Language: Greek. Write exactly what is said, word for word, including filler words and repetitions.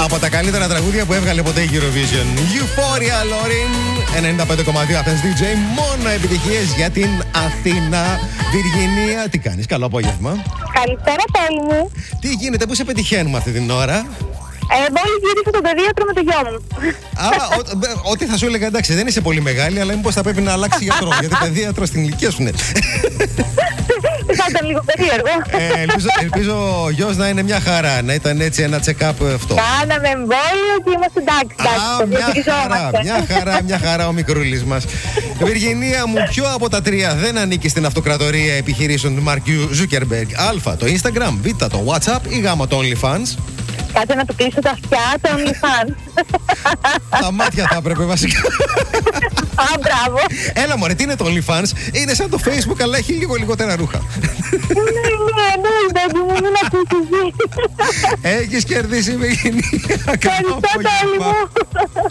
Από τα καλύτερα τραγούδια που έβγαλε ποτέ η Eurovision. Euphoria, Lorin, ενενήντα πέντε κόμμα δύο Athens ντι τζέι. Μόνο επιτυχίες για την Αθήνα. Βιργινία, τι κάνεις, καλό απόγευμα. Καλησπέρα, τέλει μου. Τι γίνεται, πού σε πετυχαίνουμε αυτή την ώρα? Ε, μόλις γύρισα το παιδίατρο με το γιο μου. Α, ο- ό,τι θα σου έλεγα, εντάξει, δεν είσαι πολύ μεγάλη, αλλά μήπως θα πρέπει να αλλάξει γιατρό. Γιατί παιδίατρο στην ηλικία σου είναι. Θα ήταν λίγο περίεργο. Ε, ελπίζω, ελπίζω ο γιος να είναι μια χαρά, να ήταν έτσι ένα check-up αυτό. Κάναμε εμβόλιο και είμαστε εντάξει. Α, εντάξει, μια χαρά, διαχειριζόμαστε. μια χαρά, μια χαρά ο μικρούλης μας. Βιργινία μου, ποιο από τα τρία δεν ανήκει στην αυτοκρατορία επιχειρήσεων του Μαρκ Ζούκερμπεργκ? Α, το Instagram, Β, το WhatsApp ή Γ, το OnlyFans? Κάτσε να του κλείσω τα αυτιά, το OnlyFans. Τα μάτια θα έπρεπε βασικά. Α, μπράβο. Έλα μωρέ, τι είναι το OnlyFans? Είναι σαν το Facebook, αλλά έχει λίγο λιγότερα ρούχα. Ναι, ναι, ναι, παιδί μου, μην ακούσεις. Έχεις κερδίσει, Βιργινία. Καλό Ευχαριστώ, τέλει απόγευμα. μου.